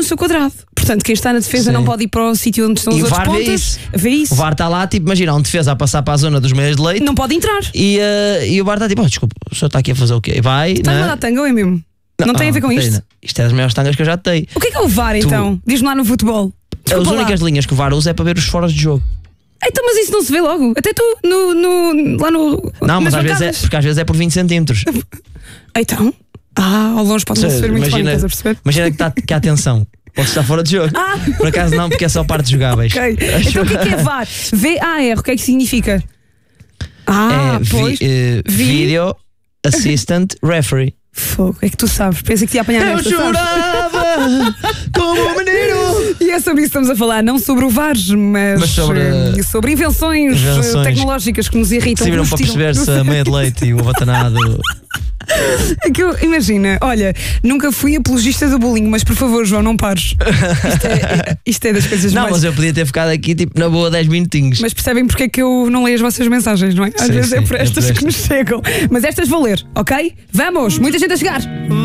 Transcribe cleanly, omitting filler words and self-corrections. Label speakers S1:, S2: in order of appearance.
S1: no seu quadrado. Portanto, quem está na defesa não pode ir para o sítio onde estão os outros pontas. Vê isso.
S2: O VAR está lá, tipo, imagina, um defesa a passar para a zona dos meios de leite.
S1: Não pode entrar.
S2: E o VAR está tipo, desculpa, o senhor está aqui a fazer o quê? Vai.
S1: Estás a dar tanga ou é mesmo? Não tem a ver com isto?
S2: Isto é das maiores tangas que eu já tenho.
S1: O que é o VAR então? Diz-me lá no futebol.
S2: As únicas linhas que o VAR usa é para ver os foras de jogo.
S1: Então, mas isso não se vê logo. Até tu lá no.
S2: Não, mas às vezes porque às vezes é por 20 centímetros.
S1: Então? Ao longe pode não se ver muito bem, estás a perceber?
S2: Imagina que há tensão. Pode estar fora de jogo. Por acaso não, porque é só partes jogáveis.
S1: Ok. Então o que é VAR? VAR, o que é que significa? Pois.
S2: Video Assistant Referee.
S1: Fogo, é que tu sabes. Pensei que te ia apanhar nesta.
S2: Eu chorava como um menino.
S1: E é sobre isso que estamos a falar, não sobre o VAR, mas sobre invenções tecnológicas que nos irritam.
S2: Serviram para perceber se a meia de leite e o abatanado.
S1: É que imagina, olha, nunca fui apologista do bullying, mas por favor, João, não pares. Isto é das coisas mais.
S2: Não, mas eu podia ter ficado aqui tipo na boa 10 minutinhos.
S1: Mas percebem porque é que eu não leio as vossas mensagens, não é? Às vezes é por estas que nos chegam. Mas estas vão ler, ok? Vamos, muita gente a chegar.